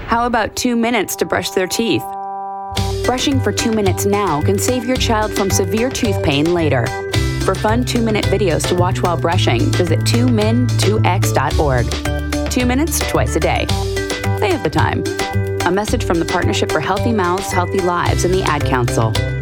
How about 2 minutes to brush their teeth? Brushing for 2 minutes now can save your child from severe tooth pain later. For fun 2-minute videos to watch while brushing, visit 2min2x.org. 2 minutes twice a day. They have the time. A message from the Partnership for Healthy Mouths, Healthy Lives and the Ad Council.